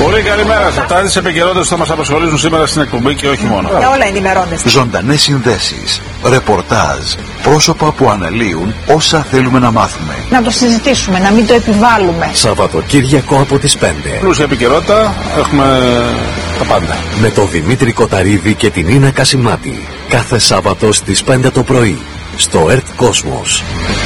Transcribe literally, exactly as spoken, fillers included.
Πολύ καλημέρα σας. Αυτά τις επικαιρότητες θα μας απασχολήσουν σήμερα στην εκπομπή και όχι μόνο. Για όλα ενημερώνεστε. Ζωντανές συνδέσεις, ρεπορτάζ, πρόσωπα που αναλύουν όσα θέλουμε να μάθουμε. Να το συζητήσουμε, να μην το επιβάλλουμε. Σαββατοκύριακο από τις πέντε. Πλούσια επικαιρότητα, έχουμε τα πάντα. Με τον Δημήτρη Κοταρίδη και την Ίνα Κασιμάτη. Κάθε Σάββατο στις πέντε το πρωί. Στο ΕΡΤ Κόσμος.